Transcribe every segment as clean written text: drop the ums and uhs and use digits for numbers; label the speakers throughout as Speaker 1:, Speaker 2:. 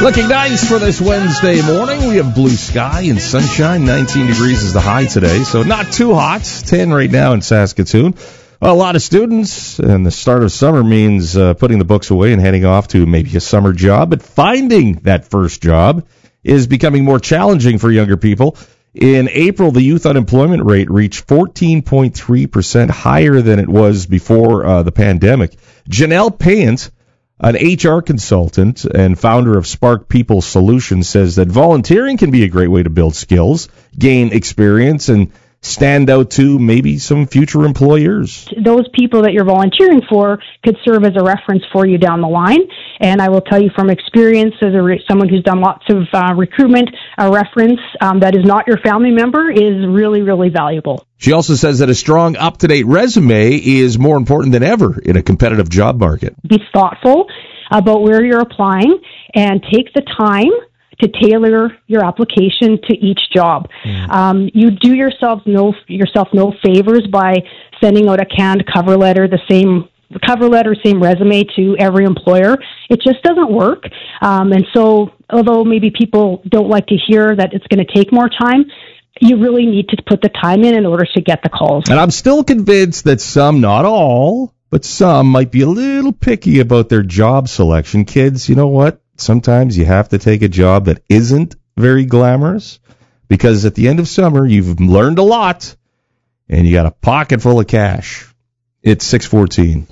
Speaker 1: Looking nice for this Wednesday morning. We have blue sky and sunshine. 19 degrees is the high today, so not too hot. 10 right now in Saskatoon. Well, a lot of students, and the start of summer means putting the books away and heading off to maybe a summer job. But finding that first job is becoming more challenging for younger people. In April, the youth unemployment rate reached 14.3%, higher than it was before the pandemic. Janelle Payant, an HR consultant and founder of Spark People Solutions, says that volunteering can be a great way to build skills, gain experience, and stand out to maybe some future employers.
Speaker 2: Those people that you're volunteering for could serve as a reference for you down the line. And I will tell you from experience, as someone who's done lots of recruitment, a reference that is not your family member is really, really valuable.
Speaker 1: She also says that a strong, up-to-date resume is more important than ever in a competitive job market.
Speaker 2: Be thoughtful about where you're applying and take the time to tailor your application to each job. You do yourself no favors by sending out a canned cover letter, same resume to every employer. It just doesn't work. And so, although maybe people don't like to hear that it's going to take more time, you really need to put the time in order to get the calls.
Speaker 1: And I'm still convinced that some, not all, but some might be a little picky about their job selection. Kids, you know what? Sometimes you have to take a job that isn't very glamorous, because at the end of summer, you've learned a lot and you got a pocket full of cash. It's 6:14.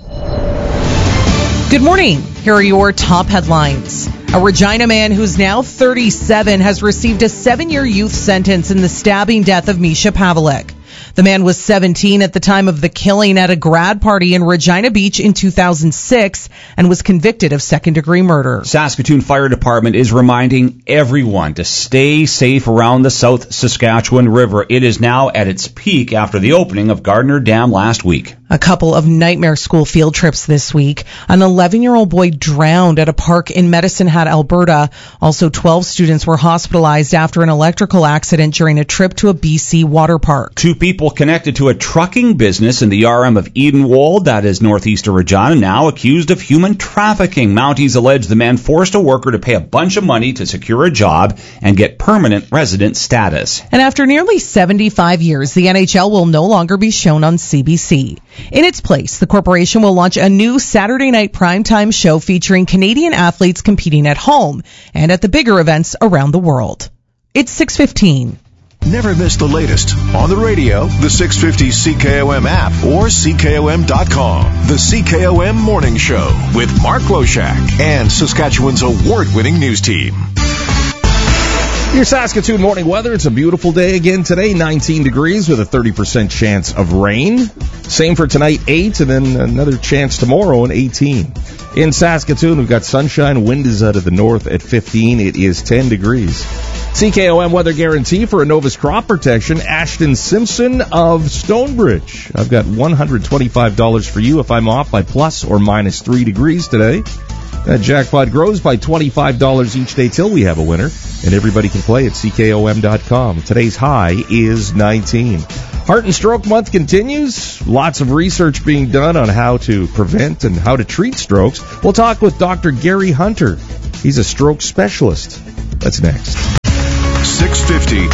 Speaker 3: Good morning. Here are your top headlines. A Regina man who's now 37 has received a 7-year youth sentence in the stabbing death of Misha Pavlik. The man was 17 at the time of the killing at a grad party in Regina Beach in 2006 and was convicted of second-degree murder.
Speaker 4: Saskatoon Fire Department is reminding everyone to stay safe around the South Saskatchewan River. It is now at its peak after the opening of Gardner Dam last week.
Speaker 3: A couple of nightmare school field trips this week. An 11-year-old boy drowned at a park in Medicine Hat, Alberta. Also, 12 students were hospitalized after an electrical accident during a trip to a BC water park.
Speaker 4: 2 people connected to a trucking business in the RM of Edenwold, that is northeast of Regina, now accused of human trafficking. Mounties allege the man forced a worker to pay a bunch of money to secure a job and get permanent resident status.
Speaker 3: And after nearly 75 years, the NHL will no longer be shown on CBC. In its place, the corporation will launch a new Saturday night primetime show featuring Canadian athletes competing at home and at the bigger events around the world. It's 6:15.
Speaker 5: Never miss the latest on the radio, the 650 CKOM app, or CKOM.com. The CKOM Morning Show with Mark Loshak and Saskatchewan's award-winning news team.
Speaker 1: Your Saskatoon morning weather. It's a beautiful day again today, 19 degrees with a 30% chance of rain. Same for tonight, 8, and then another chance tomorrow, an 18. In Saskatoon, we've got sunshine. Wind is out of the north at 15. It is 10 degrees. CKOM weather guarantee for Innovus crop protection. Ashton Simpson of Stonebridge. I've got $125 for you if I'm off by plus or minus 3 degrees today. That jackpot grows by $25 each day till we have a winner, and everybody can play at CKOM.com. Today's high is 19. Heart and Stroke Month continues. Lots of research being done on how to prevent and how to treat strokes. We'll talk with Dr. Gary Hunter. He's a stroke specialist. That's next.
Speaker 5: 650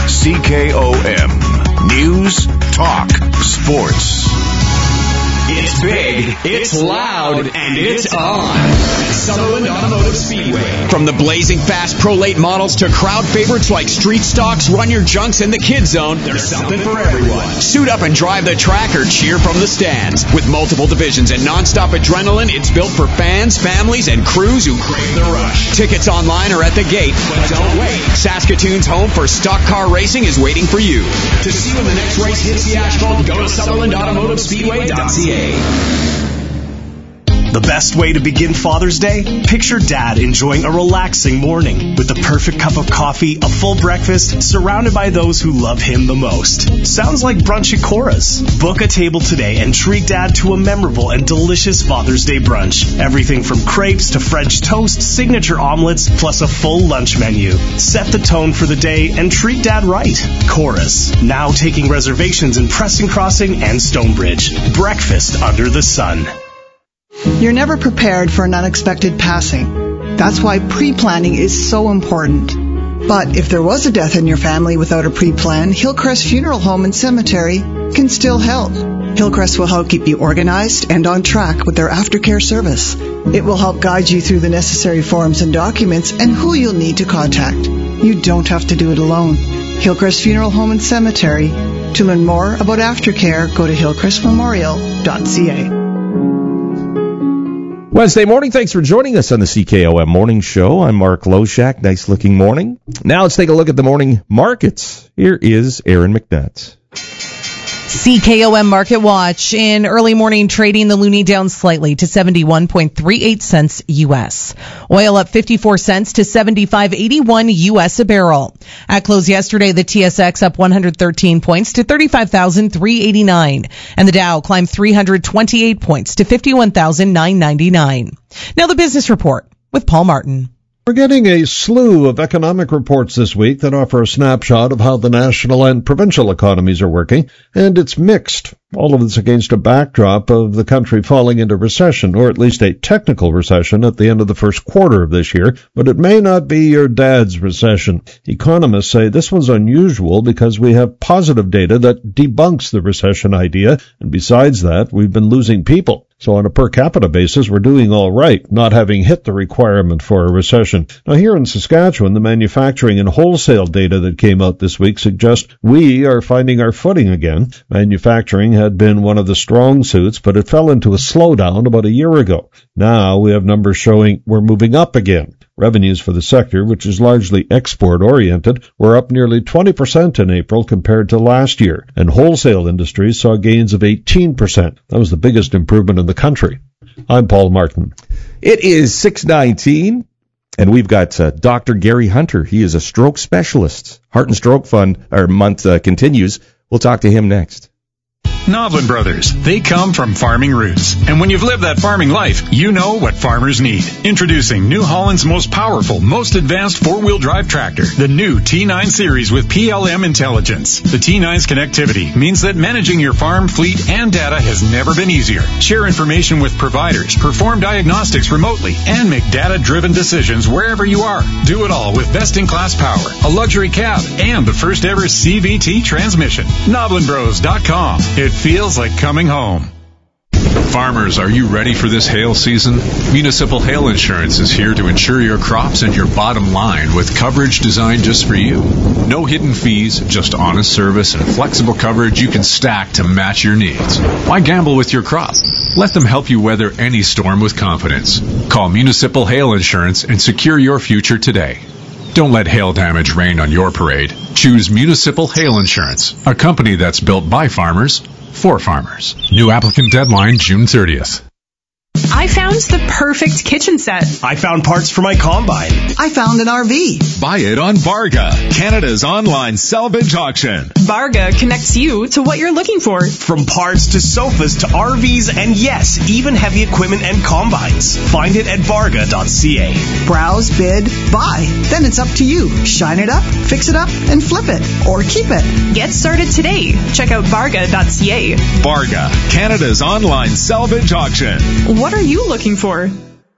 Speaker 5: CKOM. News, talk, sports.
Speaker 6: It's big, it's loud, and it's on. Sutherland Automotive Speedway. From the blazing fast Pro-Late models to crowd favorites like Street Stocks, Run Your Junks, and the Kids Zone, there's something for everyone. Suit up and drive the track or cheer from the stands. With multiple divisions and nonstop adrenaline, it's built for fans, families, and crews who crave the rush. Tickets online or at the gate, but don't wait. Saskatoon's home for stock car racing is waiting for you. To see when the next race hits the asphalt, go to SutherlandAutomotiveSpeedway.ca.
Speaker 7: The best way to begin Father's Day? Picture Dad enjoying a relaxing morning with the perfect cup of coffee, a full breakfast, surrounded by those who love him the most. Sounds like brunch at Cora's. Book a table today and treat Dad to a memorable and delicious Father's Day brunch. Everything from crepes to French toast, signature omelets, plus a full lunch menu. Set the tone for the day and treat Dad right. Cora's, now taking reservations in Preston Crossing and Stonebridge. Breakfast under the sun.
Speaker 8: You're never prepared for an unexpected passing. That's why pre-planning is so important. But if there was a death in your family without a pre-plan, Hillcrest Funeral Home and Cemetery can still help. Hillcrest will help keep you organized and on track with their aftercare service. It will help guide you through the necessary forms and documents and who you'll need to contact. You don't have to do it alone. Hillcrest Funeral Home and Cemetery. To learn more about aftercare, go to hillcrestmemorial.ca.
Speaker 1: Wednesday morning, thanks for joining us on the CKOM Morning Show. I'm Mark Loshak. Nice looking morning. Now let's take a look at the morning markets. Here is Aaron McNutt.
Speaker 3: CKOM Market Watch. In early morning trading, the loonie down slightly to 71.38 cents U.S. Oil up 54 cents to 75.81 U.S. a barrel. At close yesterday, the TSX up 113 points to 35,389. And the Dow climbed 328 points to 51,999. Now the business report with Paul Martin.
Speaker 9: We're getting a slew of economic reports this week that offer a snapshot of how the national and provincial economies are working, and it's mixed. All of this against a backdrop of the country falling into recession, or at least a technical recession at the end of the first quarter of this year, but it may not be your dad's recession. Economists say this one's unusual because we have positive data that debunks the recession idea, and besides that, we've been losing people. So on a per capita basis, we're doing all right, not having hit the requirement for a recession. Now here in Saskatchewan, the manufacturing and wholesale data that came out this week suggests we are finding our footing again. Manufacturing had been one of the strong suits, but it fell into a slowdown about a year ago. Now we have numbers showing we're moving up again. Revenues for the sector, which is largely export-oriented, were up nearly 20% in April compared to last year, and wholesale industries saw gains of 18%. That was the biggest improvement in the country. I'm Paul Martin.
Speaker 1: It is 6:19, and we've got Dr. Gary Hunter. He is a stroke specialist. Heart and Stroke Month continues. We'll talk to him next.
Speaker 10: Noblin Brothers. They come from farming roots. And when you've lived that farming life, you know what farmers need. Introducing New Holland's most powerful, most advanced four-wheel drive tractor, the new T9 series with PLM intelligence. The T9's connectivity means that managing your farm, fleet, and data has never been easier. Share information with providers, perform diagnostics remotely, and make data-driven decisions wherever you are. Do it all with best-in-class power, a luxury cab, and the first-ever CVT transmission. NoblinBros.com. It feels like coming home.
Speaker 11: Farmers, are you ready for this hail season? Municipal Hail Insurance is here to insure your crops and your bottom line with coverage designed just for you. No hidden fees, just honest service and flexible coverage you can stack to match your needs. Why gamble with your crop? Let them help you weather any storm with confidence. Call Municipal Hail Insurance and secure your future today. Don't let hail damage rain on your parade. Choose Municipal Hail Insurance, a company that's built by farmers, for farmers. New applicant deadline June 30th.
Speaker 12: I found the perfect kitchen set.
Speaker 7: I found parts for my combine.
Speaker 8: I found an RV.
Speaker 6: Buy it on Barga, Canada's online salvage auction.
Speaker 12: Barga connects you to what you're looking for.
Speaker 7: From parts to sofas to RVs and yes, even heavy equipment and combines. Find it at barga.ca.
Speaker 8: Browse, bid, buy. Then it's up to you. Shine it up, fix it up, and flip it. Or keep it.
Speaker 12: Get started today. Check out barga.ca.
Speaker 6: Barga, Canada's online salvage auction.
Speaker 12: What are you looking for?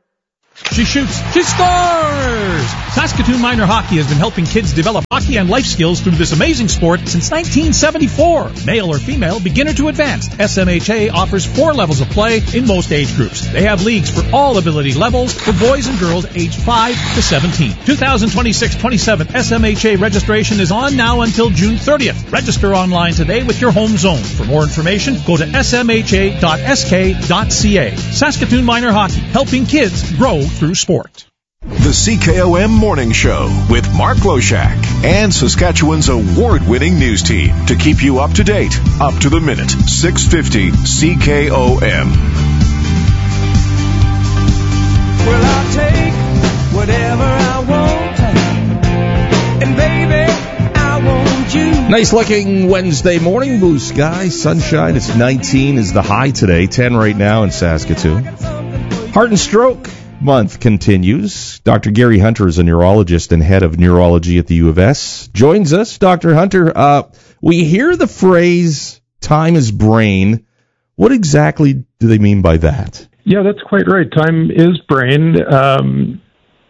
Speaker 13: She shoots. She scores! Saskatoon Minor Hockey has been helping kids develop hockey and life skills through this amazing sport since 1974. Male or female, beginner to advanced, SMHA offers 4 levels of play in most age groups. They have leagues for all ability levels for boys and girls aged 5 to 17. 2026-27 SMHA registration is on now until June 30th. Register online today with your home zone. For more information, go to smha.sk.ca. Saskatoon Minor Hockey, helping kids grow through sport.
Speaker 5: The CKOM Morning Show with Mark Loshak and Saskatchewan's award-winning news team to keep you up to date, up to the minute. 650 CKOM.
Speaker 14: Well, I'll take whatever I want, and baby, I want you.
Speaker 1: Nice looking Wednesday morning, blue sky, sunshine. It's 19 is the high today, 10 right now in Saskatoon. Heart and Stroke Month continues. Dr. Gary Hunter is a neurologist and head of neurology at the U of S. Joins us. Dr. Hunter, we hear the phrase, time is brain. What exactly do they mean by that?
Speaker 15: Yeah, that's quite right. Time is brain.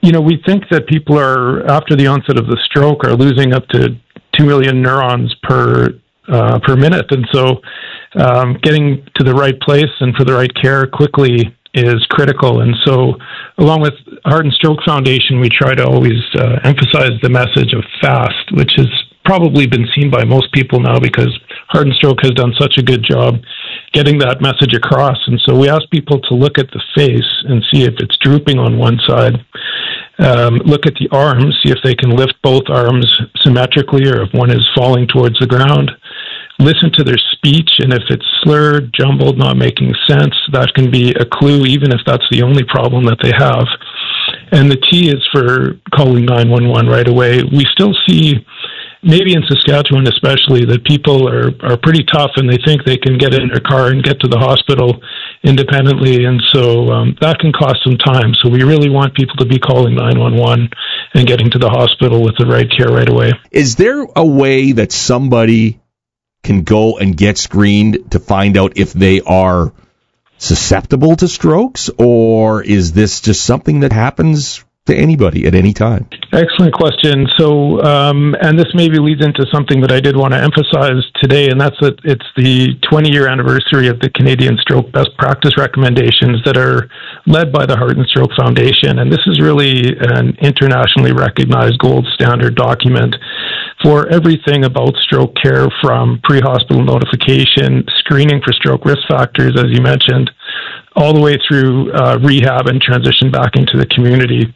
Speaker 15: we think that people are, after the onset of the stroke, are losing up to 2 million neurons per minute. And so getting to the right place and for the right care quickly is critical. And so along with Heart and Stroke Foundation, we try to always emphasize the message of FAST, which has probably been seen by most people now because Heart and Stroke has done such a good job getting that message across. And so we ask people to look at the face and see if it's drooping on one side. Look at the arms, see if they can lift both arms symmetrically or if one is falling towards the ground. Listen to their speech, and if it's slurred, jumbled, not making sense, that can be a clue, even if that's the only problem that they have. And the T is for calling 911 right away. We still see, maybe in Saskatchewan especially, that people are pretty tough and they think they can get in their car and get to the hospital independently, and so that can cost some time. So we really want people to be calling 911 and getting to the hospital with the right care right away.
Speaker 1: Is there a way that somebody can go and get screened to find out if they are susceptible to strokes, or is this just something that happens to anybody at any time?
Speaker 15: Excellent question. So, and this maybe leads into something that I did want to emphasize today, and that's that it's the 20-year anniversary of the Canadian Stroke Best Practice Recommendations that are led by the Heart and Stroke Foundation. And this is really an internationally recognized gold standard document for everything about stroke care, from pre-hospital notification, screening for stroke risk factors, as you mentioned, all the way through rehab and transition back into the community.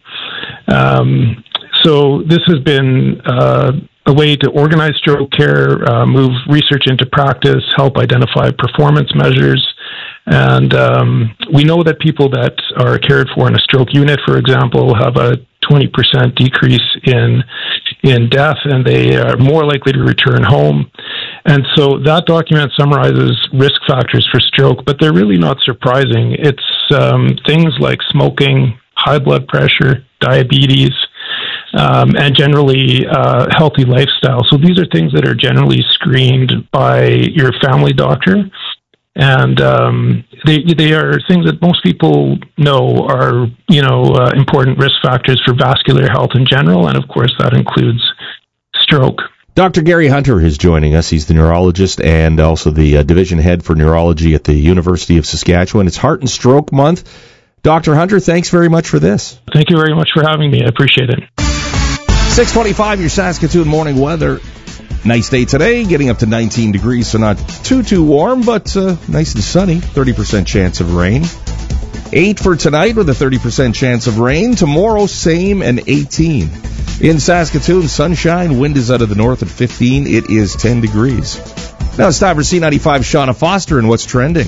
Speaker 15: So this has been a way to organize stroke care, move research into practice, help identify performance measures. And we know that people that are cared for in a stroke unit, for example, have a 20% decrease in death, and they are more likely to return home. And so that document summarizes risk factors for stroke, but they're really not surprising. It's things like smoking, high blood pressure, diabetes, and generally healthy lifestyle. So these are things that are generally screened by your family doctor. And they are things that most people know are, important risk factors for vascular health in general, and of course that includes stroke.
Speaker 1: Dr. Gary Hunter is joining us. He's the neurologist and also the division head for neurology at the University of Saskatchewan. It's Heart and Stroke Month. Dr. Hunter, thanks very much for this.
Speaker 15: Thank you very much for having me. I appreciate it.
Speaker 1: 6:25, your Saskatoon morning weather. Nice day today, getting up to 19 degrees, so not too warm, but nice and sunny. 30% chance of rain. 8 for tonight with a 30% chance of rain. Tomorrow, same, and 18. In Saskatoon, sunshine, wind is out of the north at 15. It is 10 degrees. Now it's time for C95 Shauna Foster and what's trending.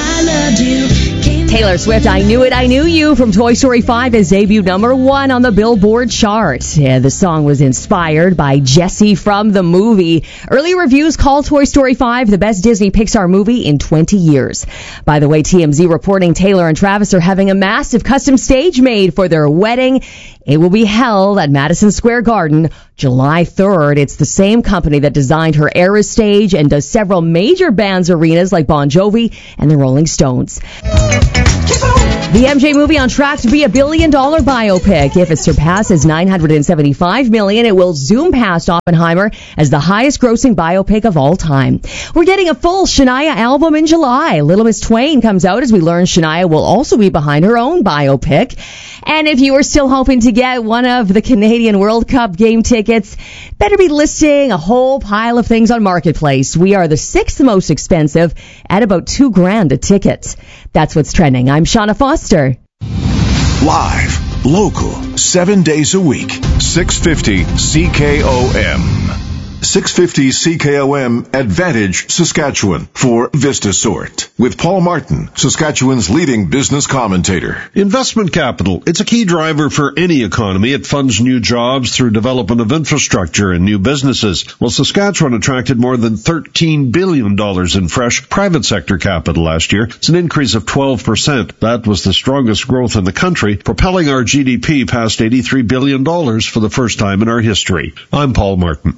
Speaker 16: Taylor Swift, I Knew It, I Knew You from Toy Story 5 is debut #1 on the Billboard chart. Yeah, the song was inspired by Jessie from the movie. Early reviews call Toy Story 5 the best Disney Pixar movie in 20 years. By the way, TMZ reporting Taylor and Travis are having a massive custom stage made for their wedding. It will be held at Madison Square Garden July 3rd. It's the same company that designed her Eras stage and does several major bands arenas like Bon Jovi and the Rolling Stones. The MJ movie on track to be a $1 billion biopic. If it surpasses $975 million, it will zoom past Oppenheimer as the highest grossing biopic of all time. We're getting a full Shania album in July. Little Miss Twain comes out as we learn Shania will also be behind her own biopic. And if you are still hoping to get one of the Canadian World Cup game tickets, better be listing a whole pile of things on Marketplace. We are the 6th most expensive at about $2,000 a ticket. That's what's trending. I'm Shauna Foster.
Speaker 5: Live, local, 7 days a week. 650 CKOM. 650 CKOM Advantage, Saskatchewan for VistaSort with Paul Martin, Saskatchewan's leading business commentator.
Speaker 9: Investment capital. It's a key driver for any economy. It funds new jobs through development of infrastructure and new businesses. Well, Saskatchewan attracted more than $13 billion in fresh private sector capital last year. It's an increase of 12%. That was the strongest growth in the country, propelling our GDP past $83 billion for the first time in our history. I'm Paul Martin.
Speaker 11: Vista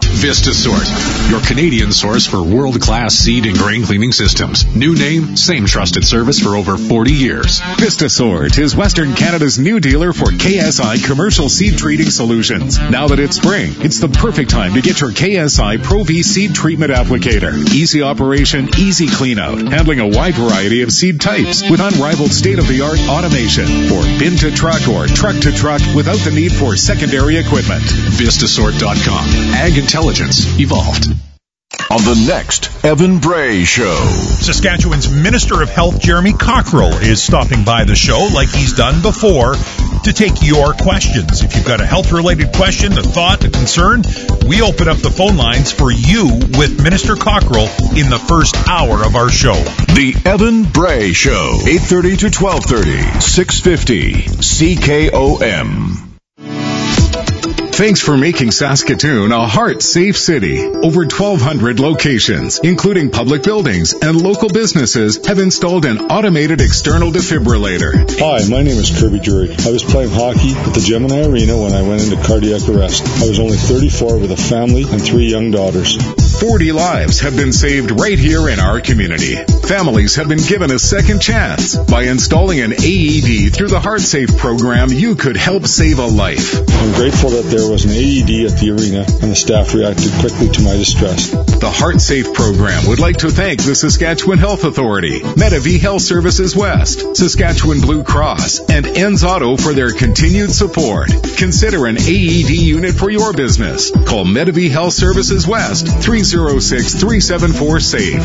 Speaker 11: VistaSort, your Canadian source for world-class seed and grain cleaning systems. New name, same trusted service for over 40 years. VistaSort is Western Canada's new dealer for KSI commercial seed treating solutions. Now that it's spring, it's the perfect time to get your KSI Pro V seed treatment applicator. Easy operation, easy clean out, handling a wide variety of seed types with unrivaled state-of-the-art automation for bin to truck or truck to truck without the need for secondary equipment. Vistasort.com. Ag intelligence evolved.
Speaker 5: On the next Evan Bray Show.
Speaker 17: Saskatchewan's Minister of Health, Jeremy Cockrell, is stopping by the show like he's done before to take your questions. If you've got a health-related question, a thought, a concern, we open up the phone lines for you with Minister Cockrell in the first hour of our show.
Speaker 5: The Evan Bray Show, 8:30 to 12:30, 650 CKOM. Thanks for making Saskatoon a heart-safe city. Over 1,200 locations, including public buildings and local businesses, have installed an automated external defibrillator.
Speaker 18: Hi, my name is Kirby Drury. I was playing hockey at the Gemini Arena when I went into cardiac arrest. I was only 34 with a family and 3 young daughters.
Speaker 5: 40 lives have been saved right here in our community. Families have been given a second chance. By installing an AED through the HeartSafe program, you could help save a life.
Speaker 18: I'm grateful that there was an AED at the arena and the staff reacted quickly to my distress.
Speaker 5: The HeartSafe program would like to thank the Saskatchewan Health Authority, Medavie Health Services West, Saskatchewan Blue Cross, and Enns Auto for their continued support. Consider an AED unit for your business. Call Medavie Health Services West, 306-374-SAFE,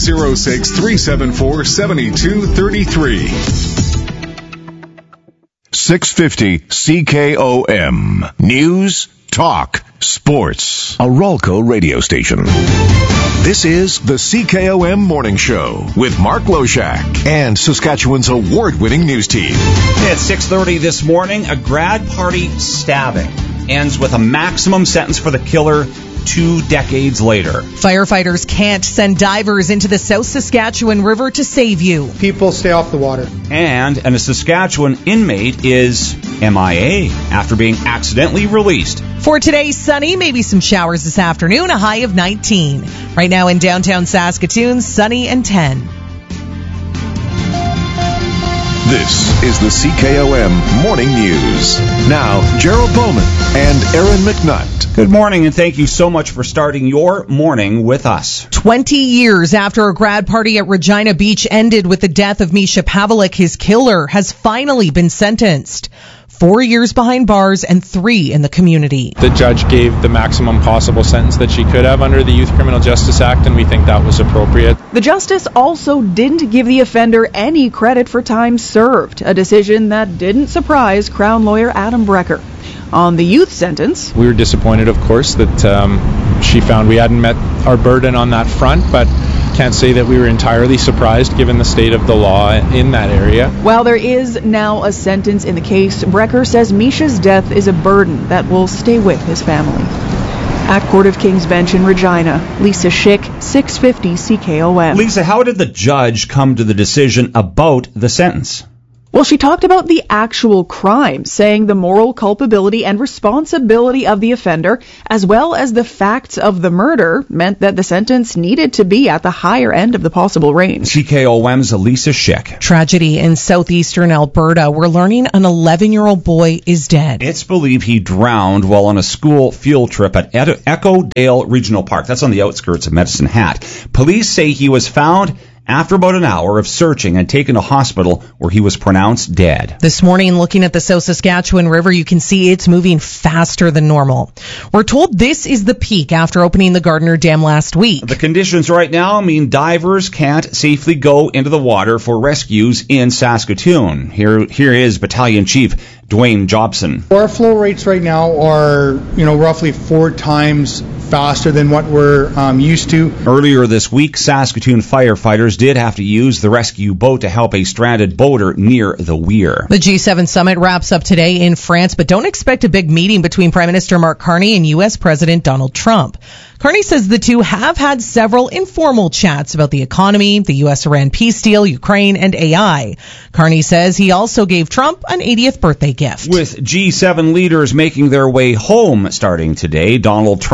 Speaker 5: 306-374-7233. 650 CKOM. News, talk, sports. A Ralco radio station. This is the CKOM Morning Show with Mark Loshak and Saskatchewan's award-winning news team.
Speaker 4: At 6:30 this morning, a grad party stabbing ends with a maximum sentence for the killer 2 decades later.
Speaker 3: Firefighters can't send divers into the South Saskatchewan River to save you.
Speaker 19: People stay off the water.
Speaker 4: And a Saskatchewan inmate is MIA after being accidentally released.
Speaker 3: For today, sunny, maybe some showers this afternoon, a high of 19. Right now in downtown Saskatoon, sunny and 10.
Speaker 5: This is the CKOM Morning News. Now, Gerald Bowman and Aaron McNutt.
Speaker 4: Good morning, and thank you so much for starting your morning with us.
Speaker 3: 20 years after a grad party at Regina Beach ended with the death of Misha Pavlik, his killer has finally been sentenced. 4 years behind bars and 3 in the community.
Speaker 15: The judge gave the maximum possible sentence that she could have under the Youth Criminal Justice Act, and we think that was appropriate.
Speaker 20: The justice also didn't give the offender any credit for time served, a decision that didn't surprise Crown lawyer Adam Brecker. On the youth sentence,
Speaker 15: we were disappointed, of course, that she found we hadn't met our burden on that front, but can't say that we were entirely surprised given the state of the law in that area.
Speaker 20: While there is now a sentence in the case, Brecker says Misha's death is a burden that will stay with his family. At Court of King's Bench in Regina, Lisa Schick, 650 CKOM.
Speaker 4: Lisa, how did the judge come to the decision about the sentence?
Speaker 20: Well, she talked about the actual crime, saying the moral culpability and responsibility of the offender, as well as the facts of the murder, meant that the sentence needed to be at the higher end of the possible range.
Speaker 4: CKOM's Lisa Schick.
Speaker 3: Tragedy in southeastern Alberta. We're learning an 11-year-old boy is dead.
Speaker 4: It's believed he drowned while on a school field trip at Echo Dale Regional Park. That's on the outskirts of Medicine Hat. Police say he was found after about an hour of searching and taken to hospital where he was pronounced dead.
Speaker 3: This morning, looking at the South Saskatchewan River, you can see it's moving faster than normal. We're told this is the peak after opening the Gardner Dam last week.
Speaker 4: The conditions right now mean divers can't safely go into the water for rescues in Saskatoon. Here is Battalion Chief Dwayne Jobson.
Speaker 19: Our flow rates right now are, roughly 4 times faster than what we're used to.
Speaker 4: Earlier this week, Saskatoon firefighters did have to use the rescue boat to help a stranded boater near the weir.
Speaker 3: The G7 summit wraps up today in France, but don't expect a big meeting between Prime Minister Mark Carney and U.S. President Donald Trump. Carney says the two have had several informal chats about the economy, the U.S.-Iran peace deal, Ukraine, and AI. Carney says he also gave Trump an 80th birthday gift.
Speaker 4: With G7 leaders making their way home starting today, Donald Trump is making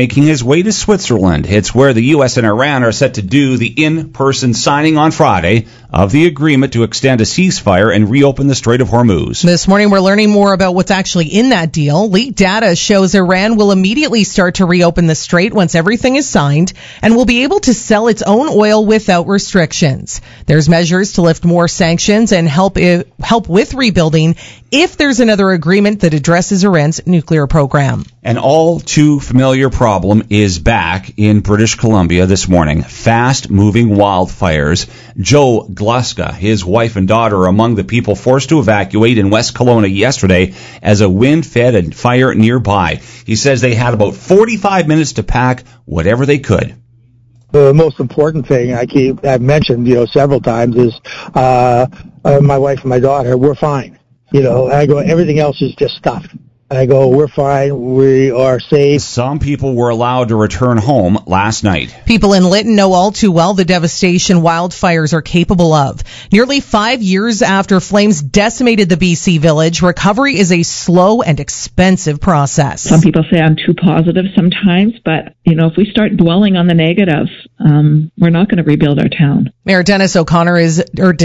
Speaker 4: making his way to Switzerland. It's where the U.S. and Iran are set to do the in-person signing on Friday of the agreement to extend a ceasefire and reopen the Strait of Hormuz.
Speaker 3: This morning, we're learning more about what's actually in that deal. Leaked data shows Iran will immediately start to reopen the strait once everything is signed and will be able to sell its own oil without restrictions. There's measures to lift more sanctions and help with rebuilding if there's another agreement that addresses Iran's nuclear program.
Speaker 4: An all too familiar problem is back in British Columbia this morning. Fast-moving wildfires. Joe Gluska, his wife and daughter, are among the people forced to evacuate in West Kelowna yesterday as a wind fed a fire nearby. He says they had about 45 minutes to pack whatever they could.
Speaker 21: The most important thing I've mentioned, several times is my wife and my daughter. We're fine. I go, everything else is just stuff. I go, we're fine. We are safe.
Speaker 4: Some people were allowed to return home last night.
Speaker 3: People in Lytton know all too well the devastation wildfires are capable of. Nearly 5 years after flames decimated the BC village, recovery is a slow and expensive process.
Speaker 22: Some people say I'm too positive sometimes, but, if we start dwelling on the negative, we're not going to rebuild our town.
Speaker 3: Mayor Denise O'Connor is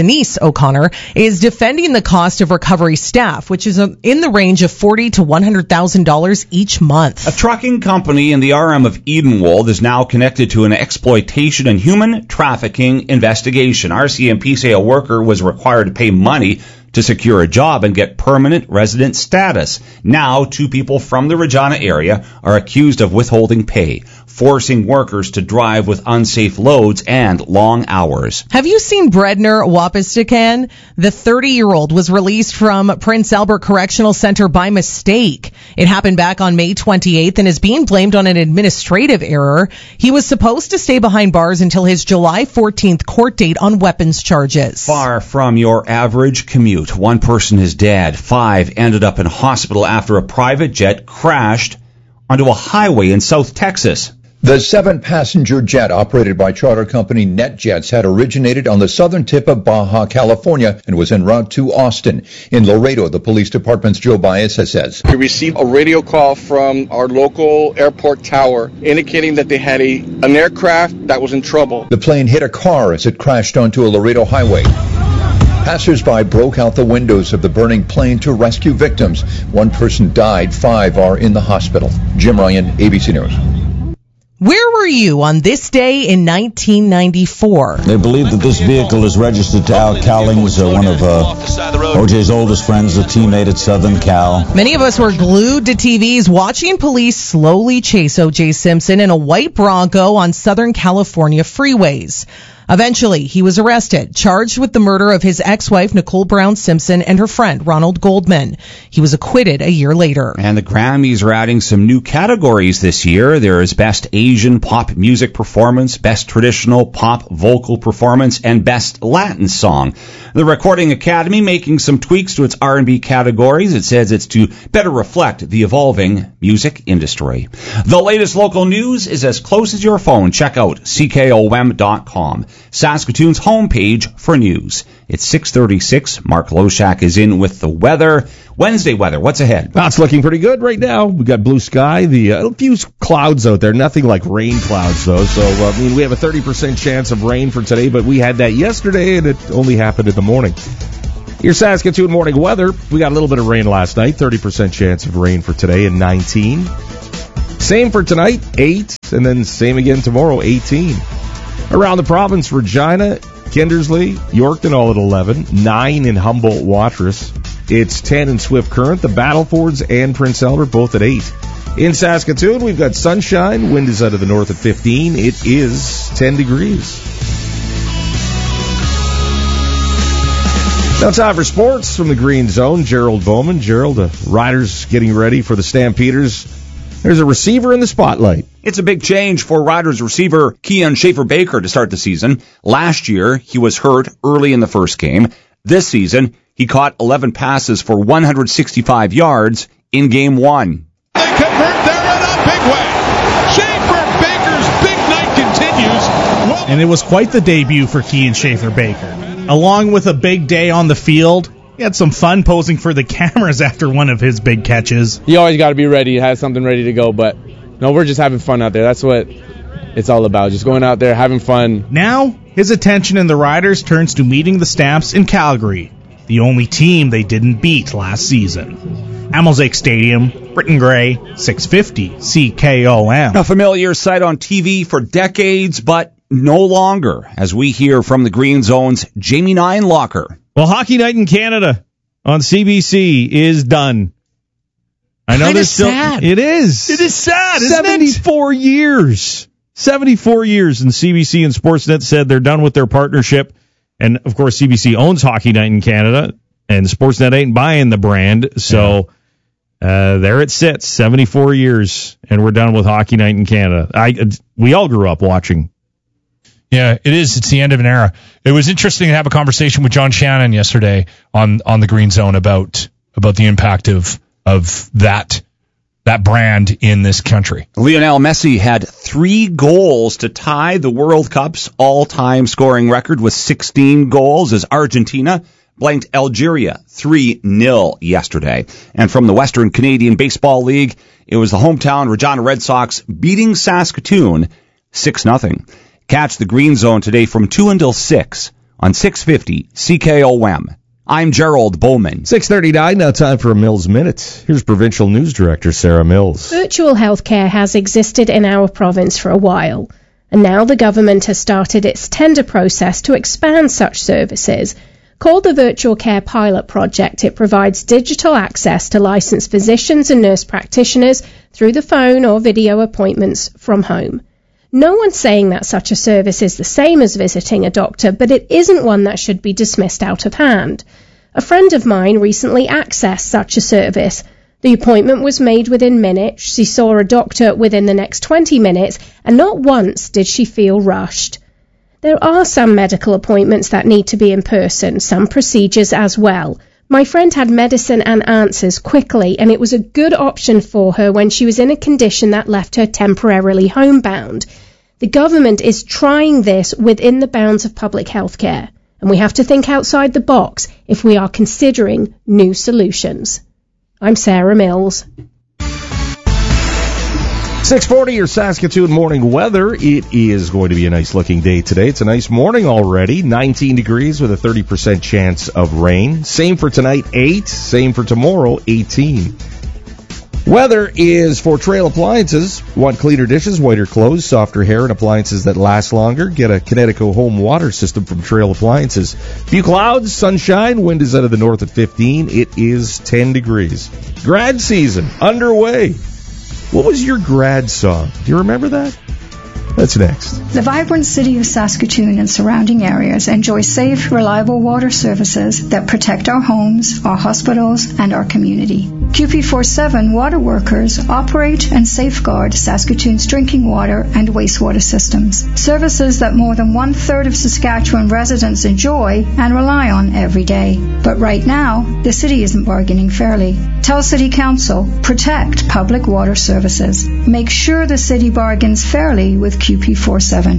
Speaker 3: defending the cost of recovery staff, which is in the range of $40,000 to $100,000 each month.
Speaker 4: A trucking company in the RM of Edenwold is now connected to an exploitation and human trafficking investigation. RCMP say a worker was required to pay money to secure a job and get permanent resident status. Now, 2 people from the Regina area are accused of withholding pay, forcing workers to drive with unsafe loads and long hours.
Speaker 3: Have you seen Bredner Wapistikan? The 30-year-old was released from Prince Albert Correctional Center by mistake. It happened back on May 28th and is being blamed on an administrative error. He was supposed to stay behind bars until his July 14th court date on weapons charges.
Speaker 4: Far from your average commute. 1 person is dead. 5 ended up in hospital after a private jet crashed onto a highway in South Texas.
Speaker 23: The 7-passenger jet operated by charter company NetJets had originated on the southern tip of Baja California and was en route to Austin. In Laredo, the police department's Joe Baeza says,
Speaker 24: we received a radio call from our local airport tower indicating that they had an aircraft that was in trouble.
Speaker 23: The plane hit a car as it crashed onto a Laredo highway. Passers-by broke out the windows of the burning plane to rescue victims. 1 person died, 5 are in the hospital. Jim Ryan, ABC News.
Speaker 3: Where were you on this day in 1994?
Speaker 25: They believe that this vehicle is registered to Al Cowlings, one of OJ's oldest friends, a teammate at Southern Cal.
Speaker 3: Many of us were glued to TVs watching police slowly chase OJ Simpson in a white Bronco on Southern California freeways. Eventually, he was arrested, charged with the murder of his ex-wife, Nicole Brown Simpson, and her friend, Ronald Goldman. He was acquitted a year later.
Speaker 4: And the Grammys are adding some new categories this year. There is Best Asian Pop Music Performance, Best Traditional Pop Vocal Performance, and Best Latin Song. The Recording Academy making some tweaks to its R&B categories. It says it's to better reflect the evolving music industry. The latest local news is as close as your phone. Check out CKOM.com. Saskatoon's homepage for news. It's 6:36. Mark Loshak is in with the weather. Wednesday weather, what's ahead?
Speaker 1: Well, it's looking pretty good right now. We've got blue sky, a few clouds out there, nothing like rain clouds, though. So, we have a 30% chance of rain for today, but we had that yesterday, and it only happened in the morning. Your Saskatoon morning weather, we got a little bit of rain last night, 30% chance of rain for today, and 19. Same for tonight, 8, and then same again tomorrow, 18. Around the province, Regina, Kindersley, Yorkton all at 11, 9 in Humboldt, Watrous. It's 10 in Swift Current, the Battlefords and Prince Albert both at 8. In Saskatoon, we've got sunshine, wind is out of the north at 15. It is 10 degrees. Now time for sports from the Green Zone. Gerald Bowman. Gerald, the Riders getting ready for the Stampeders. There's a receiver in the spotlight.
Speaker 4: It's a big change for Riders receiver Keon Schaefer-Baker to start the season. Last year, he was hurt early in the first game. This season, he caught 11 passes for 165 yards in Game 1.
Speaker 26: They convert there in a big way. Schaefer-Baker's big night continues.
Speaker 27: And it was quite the debut for Keon Schaefer-Baker. Along with a big day on the field, he had some fun posing for the cameras after one of his big catches.
Speaker 28: You always got to be ready, have something ready to go, but
Speaker 2: No, we're just having fun out there. That's what it's all about. Just going out there, having fun.
Speaker 27: Now, his attention in the Riders turns to meeting the Stamps in Calgary, the only team they didn't beat last season. At Mosaic Stadium, Britton Gray, 650 CKOM.
Speaker 4: A familiar sight on TV for decades, but no longer, as we hear from the Green Zone's Jamie Ninelocker.
Speaker 6: Well, Hockey Night in Canada on CBC is done. I know there's still
Speaker 4: sad.
Speaker 6: It is.
Speaker 27: It is sad, isn't
Speaker 6: 74 years. 74 years, and CBC and Sportsnet said they're done with their partnership. And, of course, CBC owns Hockey Night in Canada, and Sportsnet ain't buying the brand. So there it sits, 74 years, and we're done with Hockey Night in Canada. We all grew up watching.
Speaker 7: Yeah, it is. It's the end of an era. It was interesting to have a conversation with John Shannon yesterday on the Green Zone about the impact of that brand in this country.
Speaker 4: Lionel Messi had 3 goals to tie the World Cup's all-time scoring record with 16 goals as Argentina blanked Algeria 3-0 yesterday. And from the Western Canadian Baseball League, it was the hometown Regina Red Sox beating Saskatoon 6-0. Catch the Green Zone today from 2 until 6 on 650 CKOM. I'm Gerald Bowman.
Speaker 1: 6:39, now time for a Mills Minute. Here's Provincial News Director Sarah Mills.
Speaker 8: Virtual healthcare has existed in our province for a while, and now the government has started its tender process to expand such services. Called the Virtual Care Pilot Project, it provides digital access to licensed physicians and nurse practitioners through the phone or video appointments from home. No one's saying that such a service is the same as visiting a doctor, but it isn't one that should be dismissed out of hand. A friend of mine recently accessed such a service. The appointment was made within minutes. She saw a doctor within the next 20 minutes, and not once did she feel rushed. There are some medical appointments that need to be in person, some procedures as well. My friend had medicine and answers quickly, and it was a good option for her when she was in a condition that left her temporarily homebound. The government is trying this within the bounds of public health care, and we have to think outside the box if we are considering new solutions. I'm Sarah Mills.
Speaker 1: 6:40, your Saskatoon morning weather. It is going to be a nice-looking day today. It's a nice morning already. 19 degrees with a 30% chance of rain. Same for tonight, 8. Same for tomorrow, 18. Weather is for Trail Appliances. Want cleaner dishes, whiter clothes, softer hair, and appliances that last longer? Get a Connecticut home water system from Trail Appliances. Few clouds, sunshine, wind is out of the north at 15. It is 10 degrees. Grad season underway. What was your grad song? Do you remember that? That's next.
Speaker 10: The vibrant city of Saskatoon and surrounding areas enjoy safe, reliable water services that protect our homes, our hospitals, and our community. QP47 water workers operate and safeguard Saskatoon's drinking water and wastewater systems, services that more than 1/3 of Saskatchewan residents enjoy and rely on every day. But right now, the city isn't bargaining fairly. Tell City Council, protect public water services. Make sure the city bargains fairly with QP47.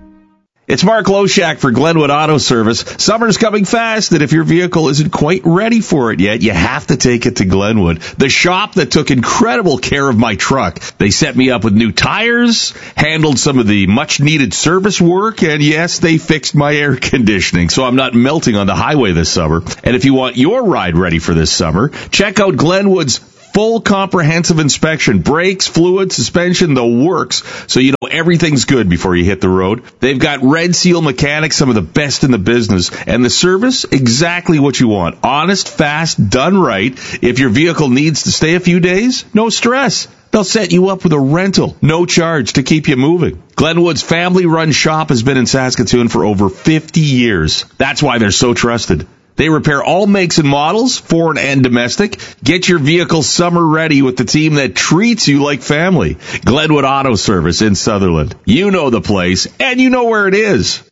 Speaker 12: It's Mark Loshak for Glenwood Auto Service. Summer's coming fast, and if your vehicle isn't quite ready for it yet, you have to take it to Glenwood, the shop that took incredible care of my truck. They set me up with new tires, handled some of the much-needed service work, and yes, they fixed my air conditioning, so I'm not melting on the highway this summer. And if you want your ride ready for this summer, check out Glenwood's full comprehensive inspection, brakes, fluid, suspension, the works, so you know everything's good before you hit the road. They've got Red Seal mechanics, some of the best in the business, and the service, exactly what you want. Honest, fast, done right. If your vehicle needs to stay a few days, no stress. They'll set you up with a rental, no charge to keep you moving. Glenwood's family-run shop has been in Saskatoon for over 50 years. That's why they're so trusted. They repair all makes and models, foreign and domestic. Get your vehicle summer ready with the team that treats you like family. Glenwood Auto Service in Sutherland. You know the place, and you know where it is.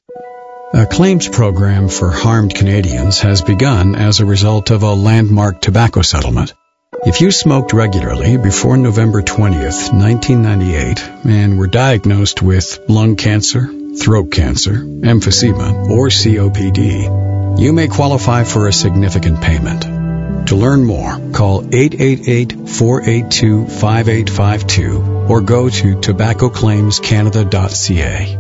Speaker 13: A claims program for harmed Canadians has begun as a result of a landmark tobacco settlement. If you smoked regularly before November 20th, 1998, and were diagnosed with lung cancer, throat cancer, emphysema, or COPD, you may qualify for a significant payment. To learn more, call 888-482-5852 or go to tobaccoclaimscanada.ca.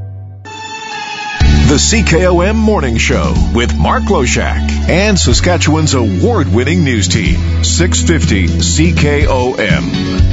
Speaker 5: The CKOM Morning Show with Mark Loshak and Saskatchewan's award-winning news team, 650 CKOM.